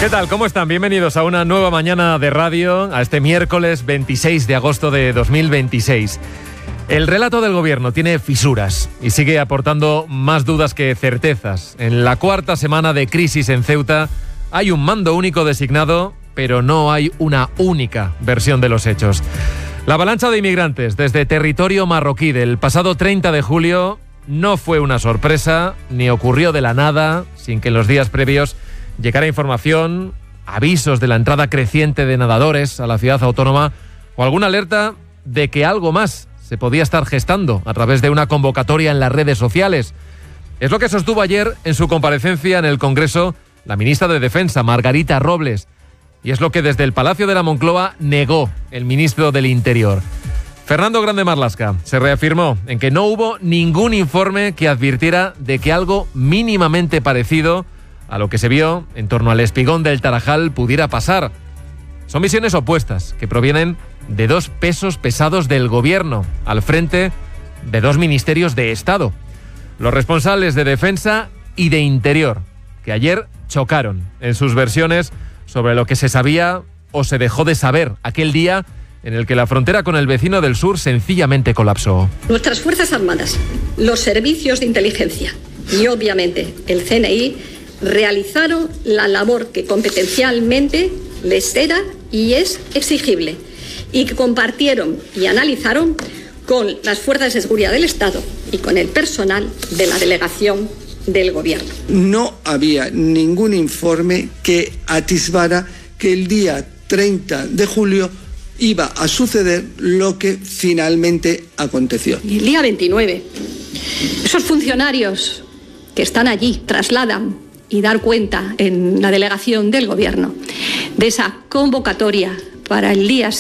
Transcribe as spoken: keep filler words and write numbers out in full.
¿Qué tal? ¿Cómo están? Bienvenidos a una nueva mañana de radio, a este miércoles veintiséis de agosto de dos mil veintiséis. El relato del gobierno tiene fisuras y sigue aportando más dudas que certezas. En la cuarta semana de crisis en Ceuta hay un mando único designado, pero no hay una única versión de los hechos. La avalancha de inmigrantes desde territorio marroquí del pasado treinta de julio no fue una sorpresa, ni ocurrió de la nada, sin que en los días previos llegara información, avisos de la entrada creciente de nadadores a la ciudad autónoma o alguna alerta de que algo más se podía estar gestando a través de una convocatoria en las redes sociales. Es lo que sostuvo ayer en su comparecencia en el Congreso la ministra de Defensa, Margarita Robles, y es lo que desde el Palacio de la Moncloa negó el ministro del Interior. Fernando Grande Marlaska se reafirmó en que no hubo ningún informe que advirtiera de que algo mínimamente parecido a lo que se vio en torno al espigón del Tarajal pudiera pasar. Son visiones opuestas que provienen de dos pesos pesados del gobierno al frente de dos ministerios de Estado, los responsables de Defensa y de Interior, que ayer chocaron en sus versiones sobre lo que se sabía o se dejó de saber aquel día en el que la frontera con el vecino del sur sencillamente colapsó. Nuestras Fuerzas Armadas, los servicios de inteligencia y obviamente el C N I realizaron la labor que competencialmente les era y es exigible y que compartieron y analizaron con las fuerzas de seguridad del Estado y con el personal de la delegación del Gobierno. No había ningún informe que atisbara que el día treinta de julio iba a suceder lo que finalmente aconteció. Y el día veintinueve, esos funcionarios que están allí trasladan y dar cuenta en la delegación del Gobierno de esa convocatoria para el día